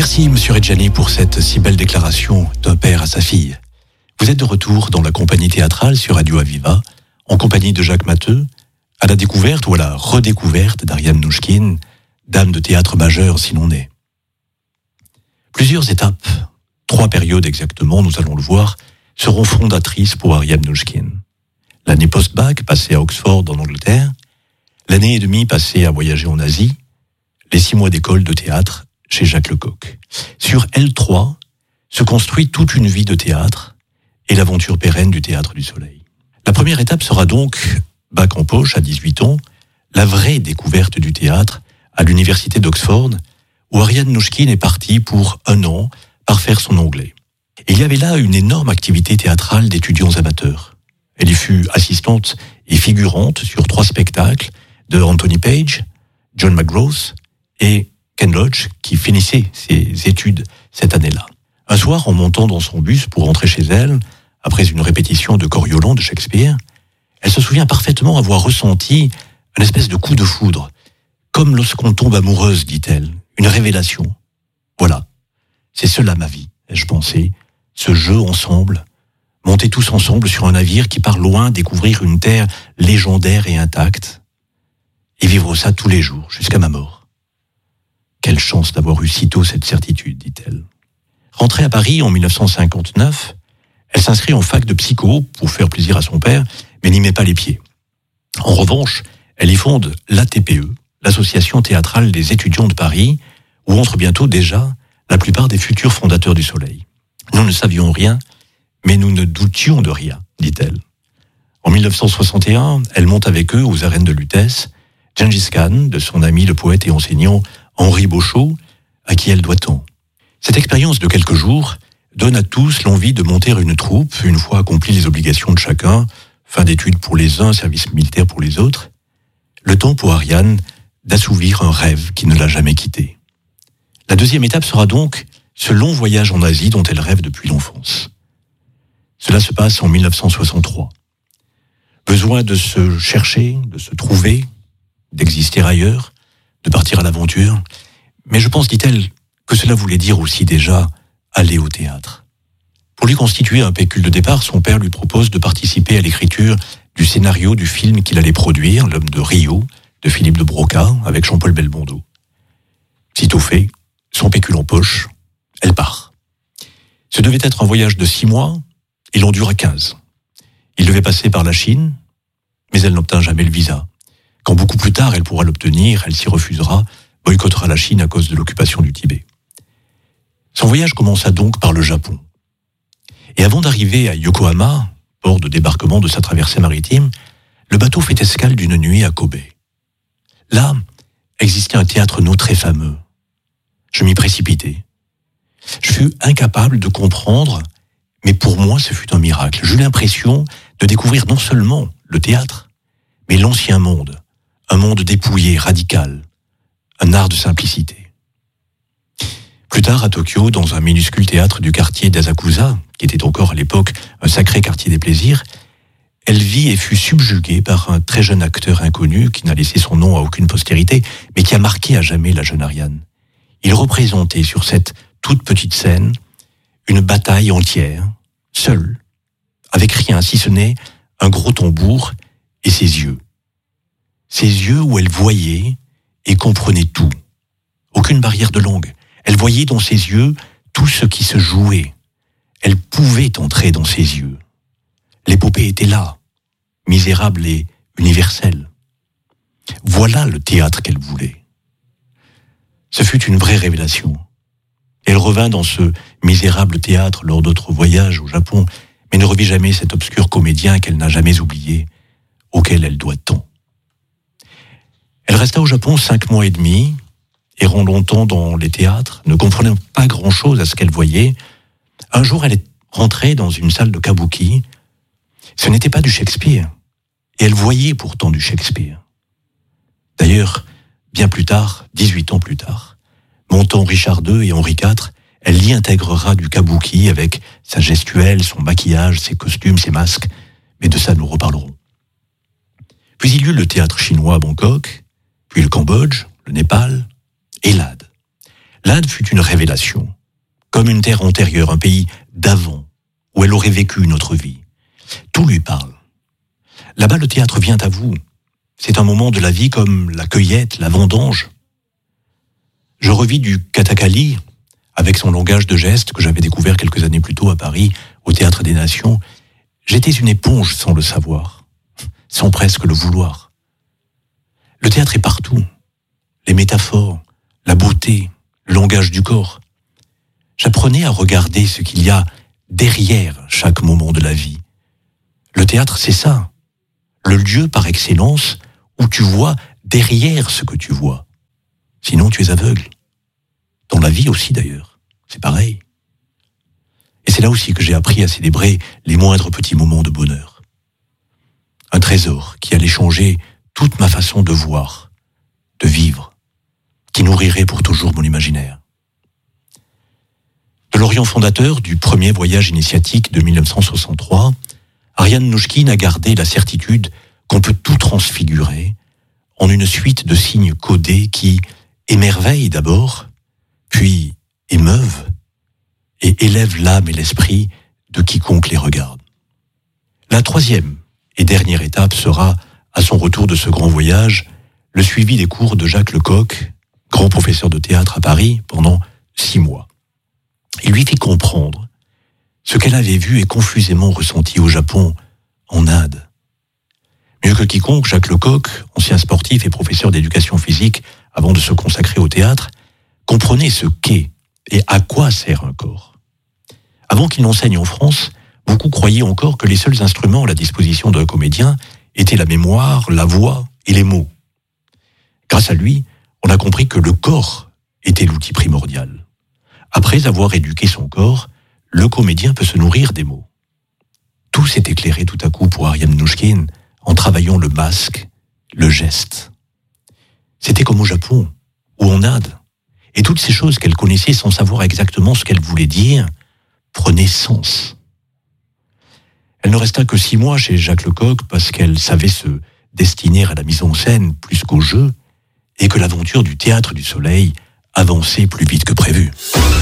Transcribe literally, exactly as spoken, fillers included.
Merci, Monsieur Reggiani, pour cette si belle déclaration d'un père à sa fille. Vous êtes de retour dans la compagnie théâtrale sur Radio Aviva, en compagnie de Jacques Matteux, à la découverte ou à la redécouverte d'Ariane Mnouchkine, dame de théâtre majeure si l'on est. Plusieurs étapes, trois périodes exactement, nous allons le voir, seront fondatrices pour Ariane Mnouchkine. L'année post-bac, passée à Oxford en Angleterre, l'année et demie passée à voyager en Asie, les six mois d'école de théâtre chez Jacques Lecoq. Sur L trois se construit toute une vie de théâtre et l'aventure pérenne du Théâtre du Soleil. La première étape sera donc, bac en poche à dix-huit ans, la vraie découverte du théâtre à l'université d'Oxford, où Ariane Mnouchkine est partie pour un an parfaire son anglais. Et il y avait là une énorme activité théâtrale d'étudiants amateurs. Elle y fut assistante et figurante sur trois spectacles de Anthony Page, John McGrath et Ken Loach, qui finissait ses études cette année-là. Un soir, en montant dans son bus pour rentrer chez elle, après une répétition de Coriolan de Shakespeare, elle se souvient parfaitement avoir ressenti une espèce de coup de foudre. Comme lorsqu'on tombe amoureuse, dit-elle, une révélation. Voilà, c'est cela ma vie, ai-je pensé, ce jeu ensemble, monter tous ensemble sur un navire qui part loin découvrir une terre légendaire et intacte, et vivre ça tous les jours, jusqu'à ma mort. Quelle chance d'avoir eu si tôt cette certitude, dit-elle. Rentrée à Paris en dix-neuf cent cinquante-neuf, elle s'inscrit en fac de psycho pour faire plaisir à son père, mais n'y met pas les pieds. En revanche, elle y fonde l'A T P E, l'Association théâtrale des étudiants de Paris, où entrent bientôt déjà la plupart des futurs fondateurs du Soleil. Nous ne savions rien, mais nous ne doutions de rien, dit-elle. En dix-neuf cent soixante et un, elle monte avec eux aux arènes de Lutèce, Gengis Khan, de son ami le poète et enseignant Henri Beauchot, à qui elle doit tant. Cette expérience de quelques jours donne à tous l'envie de monter une troupe, une fois accomplies les obligations de chacun, fin d'études pour les uns, service militaire pour les autres, le temps pour Ariane d'assouvir un rêve qui ne l'a jamais quitté. La deuxième étape sera donc ce long voyage en Asie dont elle rêve depuis l'enfance. Cela se passe en dix-neuf cent soixante-trois. Besoin de se chercher, de se trouver, d'exister ailleurs, de partir à l'aventure. Mais je pense, dit-elle, que cela voulait dire aussi déjà aller au théâtre. Pour lui constituer un pécule de départ, son père lui propose de participer à l'écriture du scénario du film qu'il allait produire, L'homme de Rio, de Philippe de Broca, avec Jean-Paul Belmondo. Sitôt fait, son pécule en poche, elle part. Ce devait être un voyage de six mois, il en dura quinze. Il devait passer par la Chine, mais elle n'obtint jamais le visa. Quand beaucoup plus tard elle pourra l'obtenir, elle s'y refusera, boycottera la Chine à cause de l'occupation du Tibet. Son voyage commença donc par le Japon. Et avant d'arriver à Yokohama, port de débarquement de sa traversée maritime, le bateau fait escale d'une nuit à Kobe. Là, existait un théâtre no très fameux. Je m'y précipitai. Je fus incapable de comprendre, mais pour moi ce fut un miracle. J'eus l'impression de découvrir non seulement le théâtre, mais l'ancien monde. Un monde dépouillé, radical, un art de simplicité. Plus tard, à Tokyo, dans un minuscule théâtre du quartier d'Asakusa, qui était encore à l'époque un sacré quartier des plaisirs, elle vit et fut subjuguée par un très jeune acteur inconnu qui n'a laissé son nom à aucune postérité, mais qui a marqué à jamais la jeune Ariane. Il représentait sur cette toute petite scène une bataille entière, seul, avec rien, si ce n'est un gros tambour et ses yeux. Ses yeux où elle voyait et comprenait tout. Aucune barrière de langue. Elle voyait dans ses yeux tout ce qui se jouait. Elle pouvait entrer dans ses yeux. L'épopée était là, misérable et universelle. Voilà le théâtre qu'elle voulait. Ce fut une vraie révélation. Elle revint dans ce misérable théâtre lors d'autres voyages au Japon, mais ne revit jamais cet obscur comédien qu'elle n'a jamais oublié, auquel elle doit tant. Elle resta au Japon cinq mois et demi, errant longtemps dans les théâtres, ne comprenant pas grand-chose à ce qu'elle voyait. Un jour, elle est rentrée dans une salle de kabuki. Ce n'était pas du Shakespeare, et elle voyait pourtant du Shakespeare. D'ailleurs, bien plus tard, dix-huit ans plus tard, montant Richard deux et Henri quatre, elle y intégrera du kabuki avec sa gestuelle, son maquillage, ses costumes, ses masques, mais de ça nous reparlerons. Puis il y eut le théâtre chinois à Bangkok, puis le Cambodge, le Népal et l'Inde. L'Inde fut une révélation, comme une terre antérieure, un pays d'avant, où elle aurait vécu une autre vie. Tout lui parle. Là-bas, le théâtre vient à vous. C'est un moment de la vie comme la cueillette, la vendange. Je revis du Kathakali, avec son langage de gestes que j'avais découvert quelques années plus tôt à Paris, au Théâtre des Nations. J'étais une éponge sans le savoir, sans presque le vouloir. Le théâtre est partout. Les métaphores, la beauté, le langage du corps. J'apprenais à regarder ce qu'il y a derrière chaque moment de la vie. Le théâtre, c'est ça. Le lieu par excellence où tu vois derrière ce que tu vois. Sinon, tu es aveugle. Dans la vie aussi, d'ailleurs. C'est pareil. Et c'est là aussi que j'ai appris à célébrer les moindres petits moments de bonheur. Un trésor qui allait changer toute ma façon de voir, de vivre, qui nourrirait pour toujours mon imaginaire. De l'Orient fondateur du premier voyage initiatique de mille neuf cent soixante-trois, Ariane Mnouchkine a gardé la certitude qu'on peut tout transfigurer en une suite de signes codés qui émerveillent d'abord, puis émeuvent et élèvent l'âme et l'esprit de quiconque les regarde. La troisième et dernière étape sera, à son retour de ce grand voyage, le suivi des cours de Jacques Lecoq, grand professeur de théâtre à Paris, pendant six mois. Il lui fit comprendre ce qu'elle avait vu et confusément ressenti au Japon, en Inde. Mieux que quiconque, Jacques Lecoq, ancien sportif et professeur d'éducation physique avant de se consacrer au théâtre, comprenait ce qu'est et à quoi sert un corps. Avant qu'il n'enseigne en France, beaucoup croyaient encore que les seuls instruments à la disposition d'un comédien étaient la mémoire, la voix et les mots. Grâce à lui, on a compris que le corps était l'outil primordial. Après avoir éduqué son corps, le comédien peut se nourrir des mots. Tout s'est éclairé tout à coup pour Ariane Mnouchkine en travaillant le masque, le geste. C'était comme au Japon ou en Inde. Et toutes ces choses qu'elle connaissait sans savoir exactement ce qu'elle voulait dire prenaient sens. Elle ne resta que six mois chez Jacques Lecoq parce qu'elle savait se destiner à la mise en scène plus qu'au jeu et que l'aventure du Théâtre du Soleil avançait plus vite que prévu.